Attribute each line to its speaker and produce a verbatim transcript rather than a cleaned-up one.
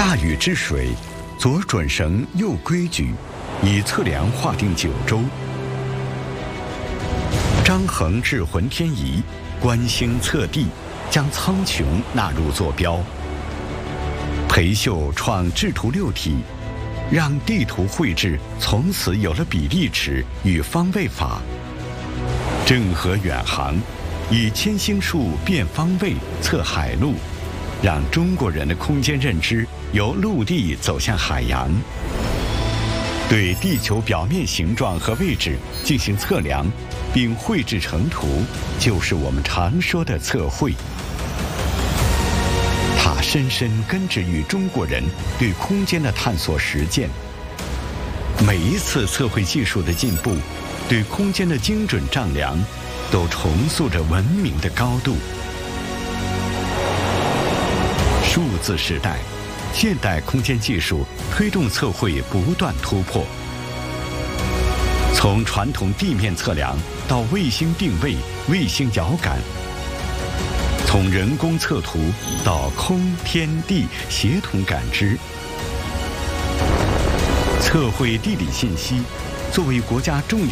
Speaker 1: 大禹治水，左准绳，右规矩，以测量划定九州。张衡制浑天仪，观星测地，将苍穹纳入坐标。裴秀创制图六体，让地图绘制从此有了比例尺与方位法。郑和远航，以千星术变方位测海路，让中国人的空间认知由陆地走向海洋。对地球表面形状和位置进行测量，并绘制成图，就是我们常说的测绘。它深深根植于中国人对空间的探索实践。每一次测绘技术的进步，对空间的精准丈量，都重塑着文明的高度。数字时代，现代空间技术推动测绘不断突破。从传统地面测量到卫星定位、卫星遥感，从人工测图到空天地协同感知。测绘地理信息，作为国家重要